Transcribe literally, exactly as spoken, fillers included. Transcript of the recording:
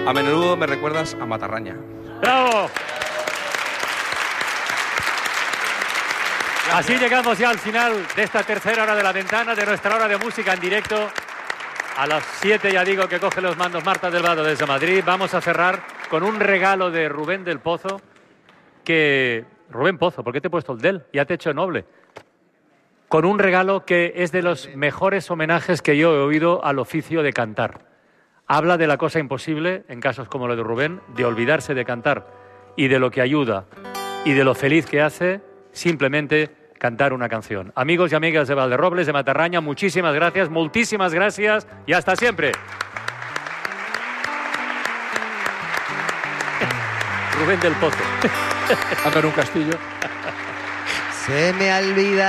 A menudo me recuerdas a Matarraña. ¡Bravo! Así llegamos ya al final de esta tercera hora de La Ventana, de nuestra hora de música en directo. A las siete ya digo que coge los mandos Marta del Vado desde Madrid. Vamos a cerrar con un regalo de Rubén del Pozo, que... Rubén Pozo, ¿por qué te he puesto el del? Ya te he hecho noble. Con un regalo que es de los mejores homenajes que yo he oído al oficio de cantar. Habla de la cosa imposible, en casos como lo de Rubén, de olvidarse de cantar y de lo que ayuda y de lo feliz que hace simplemente cantar una canción. Amigos y amigas de Valderrobles, de Matarraña, muchísimas gracias, muchísimas gracias y hasta siempre. Rubén del Pozo. Anda en un castillo. Se me olvida.